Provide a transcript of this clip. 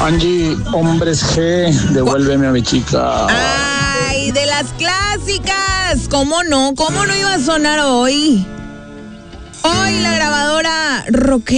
Angie, hombres G, devuélveme a mi chica. Ay, de las clásicas. ¿Cómo no? ¿Cómo no iba a sonar hoy? Hoy la grabadora rockera